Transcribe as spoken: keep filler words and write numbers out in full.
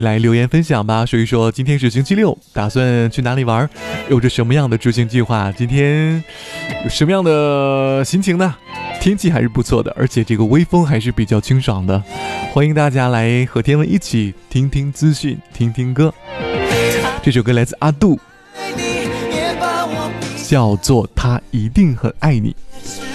来留言分享吧，说一说今天是星期六，打算去哪里玩，有着什么样的出行计划，今天有什么样的心情呢？天气还是不错的，而且这个微风还是比较清爽的，欢迎大家来和天文一起听听资讯，听听歌。这首歌来自阿杜，叫做他一定很爱你。